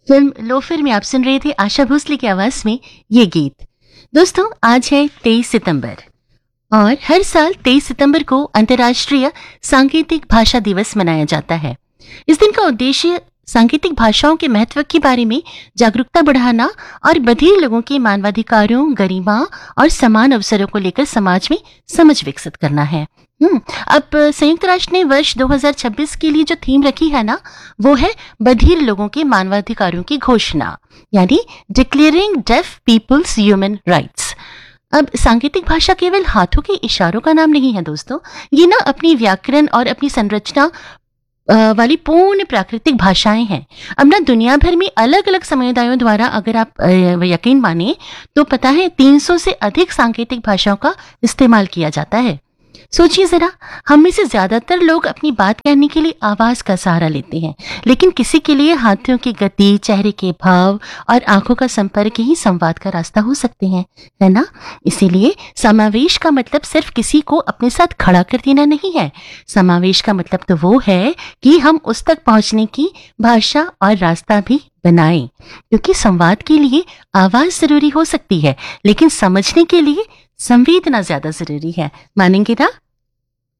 Film loafer में आप सुन रहे थे आशा भोसले की आवाज में ये गीत। दोस्तों, आज है 23 सितंबर और हर साल 23 सितंबर को अंतर्राष्ट्रीय सांकेतिक भाषा दिवस मनाया जाता है। इस दिन का उद्देश्य सांकेतिक भाषाओं के महत्व के बारे में जागरूकता बढ़ाना और बधिर लोगों के मानवाधिकारों, गरिमा और समान अवसरों को लेकर समाज में समझ विकसित करना है। अब संयुक्त राष्ट्र ने वर्ष 2026 के लिए जो थीम रखी है ना, वो है बधिर लोगों के मानवाधिकारों की घोषणा, यानी declaring def peoples human rights. अब सांकेतिक भाषा केवल हाथों के इशारों का नाम नहीं है दोस्तों, ये ना अपनी व्याकरण और अपनी संरचना वाली पूर्ण प्राकृतिक भाषाएं हैं। अब ना दुनिया भर में अलग अलग समुदायों द्वारा, अगर आप यकीन माने तो पता है 300 से अधिक सांकेतिक भाषाओं का इस्तेमाल किया जाता है। सोचिए जरा, हम में से ज्यादातर लोग अपनी बात कहने के लिए आवाज का सहारा लेते हैं, लेकिन किसी के लिए हाथों की गति, चेहरे के भाव और आंखों का संपर्क ही संवाद का रास्ता हो सकते हैं, है ना? इसीलिए समावेश का मतलब सिर्फ किसी को अपने साथ खड़ा कर देना नहीं है। समावेश का मतलब तो वो है कि हम उस तक पहुंचने की भाषा और रास्ता भी बनाएं, क्योंकि संवाद के लिए आवाज जरूरी हो सकती है, लेकिन समझने के लिए संवेदना ज्यादा जरूरी है। मानेंगे ना?